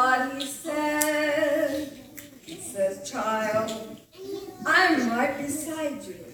what he said. He says, child, I'm right beside you.